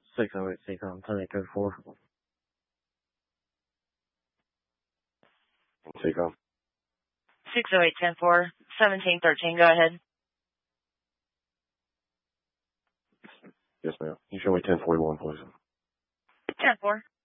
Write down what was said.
608 CCOM, 10834. CCOM. 608-10-4, 1713, go ahead. Yes, ma'am. You show me 1041, please. 10-4.